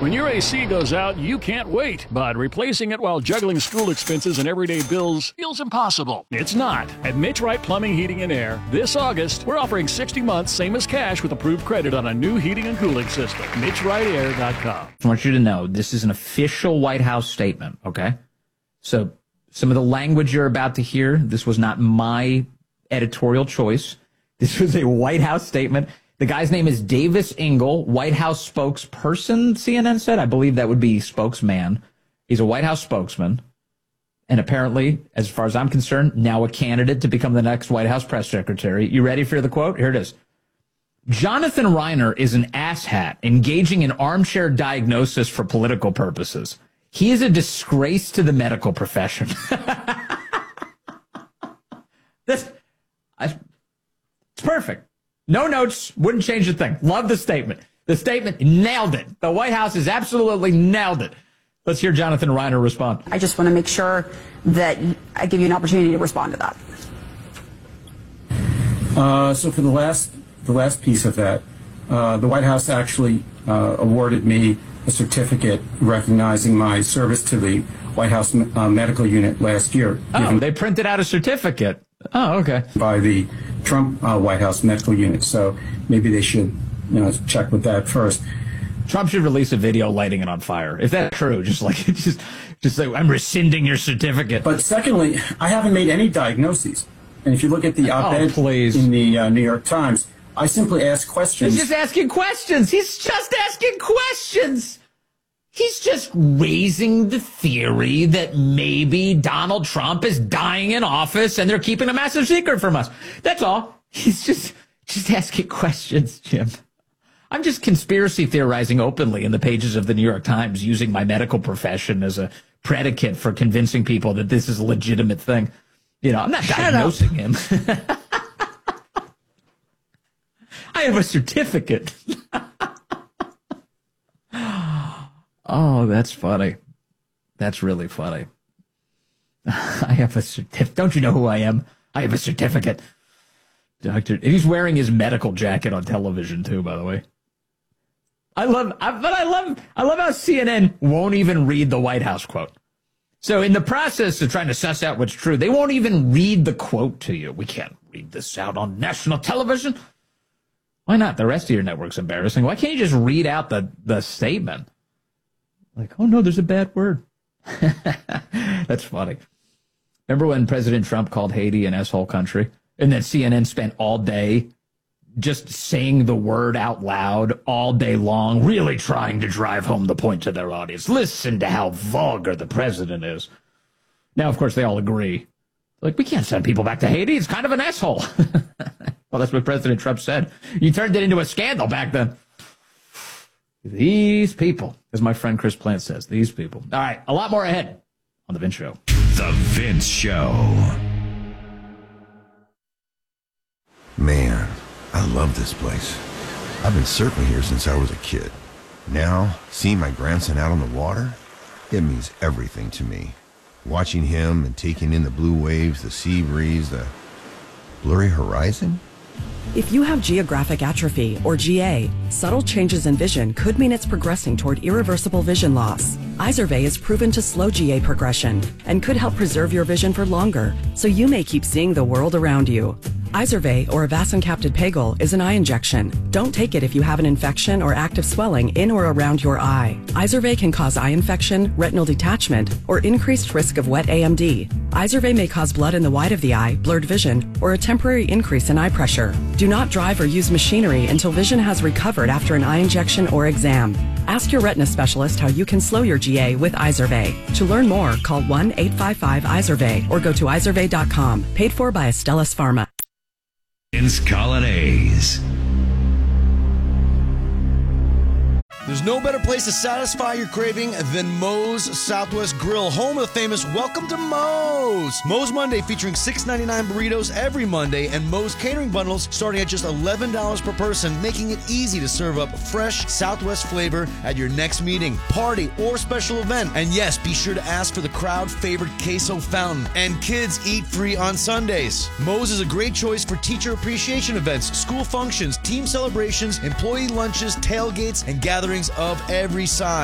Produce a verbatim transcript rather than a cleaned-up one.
When your A C goes out, you can't wait, but replacing it while juggling school expenses and everyday bills feels impossible. It's not. At Mitch Wright Plumbing, Heating, and Air, this August, we're offering sixty months, same as cash, with approved credit on a new heating and cooling system. Mitch Wright Air dot com. I want you to know this is an official White House statement, okay? So some of the language you're about to hear, this was not my editorial choice. This was a White House statement. The guy's name is Davis Engel, White House spokesperson, C N N said. I believe that would be spokesman. He's a White House spokesman. And apparently, as far as I'm concerned, now a candidate to become the next White House press secretary. You ready for the quote? Here it is. Jonathan Reiner is an asshat engaging in armchair diagnosis for political purposes. He is a disgrace to the medical profession. this, I, it's perfect. No notes, wouldn't change a thing. Love the statement. The statement nailed it. The White House has absolutely nailed it. Let's hear Jonathan Reiner respond. I just want to make sure that I give you an opportunity to respond to that. Uh, so for the last the last piece of that, uh, the White House actually uh, awarded me a certificate recognizing my service to the White House uh, medical unit last year. Oh, they printed out a certificate. Oh, okay. By the Trump uh, White House medical unit. So maybe they should, you know, check with that first. Trump should release a video lighting it on fire. If that's true, just like, just, just like, I'm rescinding your certificate. But secondly, I haven't made any diagnoses. And if you look at the op-ed oh, in the uh, New York Times, I simply ask questions. He's just asking questions. He's just asking questions. He's just raising the theory that maybe Donald Trump is dying in office and they're keeping a massive secret from us. That's all. He's just, just asking questions, Jim. I'm just conspiracy theorizing openly in the pages of the New York Times, using my medical profession as a predicate for convincing people that this is a legitimate thing. You know, I'm not Shut diagnosing up. him. I have a certificate. Oh, that's funny. That's really funny. I have a certificate. Don't you know who I am? I have a certificate. Doctor, and he's wearing his medical jacket on television too, by the way. I love, I, but I love, I love how C N N won't even read the White House quote. So in the process of trying to suss out what's true, they won't even read the quote to you. We can't read this out on national television. Why not? The rest of your network's embarrassing. Why can't you just read out the, the statement? Like, oh no, there's a bad word. That's funny. Remember when President Trump called Haiti an asshole country? And then C N N spent all day just saying the word out loud all day long, really trying to drive home the point to their audience. Listen to how vulgar the president is. Now, of course, they all agree. Like, we can't send people back to Haiti. It's kind of an asshole. Well, that's what President Trump said. You turned it into a scandal back then. These people, as my friend Chris Plant says, these people. All right, a lot more ahead on The Vince Show. The Vince Show. Man, I love this place. I've been surfing here since I was a kid. Now, seeing my grandson out on the water, it means everything to me. Watching him and taking in the blue waves, the sea breeze, the blurry horizon. If you have geographic atrophy, or G A, subtle changes in vision could mean it's progressing toward irreversible vision loss. Izervay is proven to slow G A progression and could help preserve your vision for longer, so you may keep seeing the world around you. Izervay, or avacincaptad pegol, is an eye injection. Don't take it if you have an infection or active swelling in or around your eye. Izervay can cause eye infection, retinal detachment, or increased risk of wet A M D. Izervay may cause blood in the white of the eye, blurred vision, or a temporary increase in eye pressure. Do not drive or use machinery until vision has recovered after an eye injection or exam. Ask your retina specialist how you can slow your G A with Izervay. To learn more, call one eight five five Izervay or go to izervay dot com. Paid for by Astellas Pharma. Vince Colonnese. There's no better place to satisfy your craving than Moe's Southwest Grill, home of the famous Welcome to Moe's. Moe's Monday featuring six ninety-nine burritos every Monday, and Moe's catering bundles starting at just eleven dollars per person, making it easy to serve up fresh Southwest flavor at your next meeting, party, or special event. And yes, be sure to ask for the crowd-favorite queso fountain. And kids eat free on Sundays. Moe's is a great choice for teacher appreciation events, school functions, team celebrations, employee lunches, tailgates, and gatherings of every size.